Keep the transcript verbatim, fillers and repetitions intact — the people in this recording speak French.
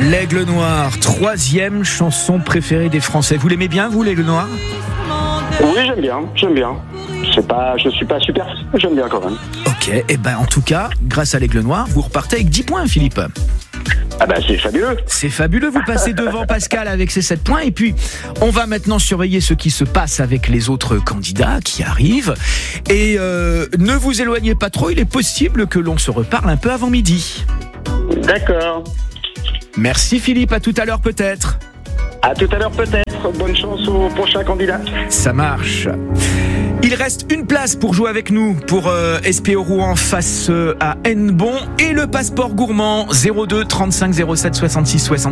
L'Aigle Noir, troisième chanson préférée des Français. Vous l'aimez bien, vous, l'Aigle Noir ? Oui, j'aime bien, j'aime bien. C'est pas, je suis pas super, j'aime bien quand même. Ok, et ben en tout cas, grâce à l'Aigle Noir, vous repartez avec dix points, Philippe. Ah bah c'est fabuleux. C'est fabuleux, vous passez devant Pascal avec ses sept points. Et puis, on va maintenant surveiller ce qui se passe avec les autres candidats qui arrivent. Et euh, ne vous éloignez pas trop, il est possible que l'on se reparle un peu avant midi. D'accord. Merci Philippe, à tout à l'heure peut-être. À tout à l'heure peut-être. Bonne chance au prochain candidat. Ça marche. Il reste une place pour jouer avec nous pour euh, S P O Rouen face euh, à Hennebon et le passeport gourmand zéro deux trente-cinq zéro sept soixante-six soixante.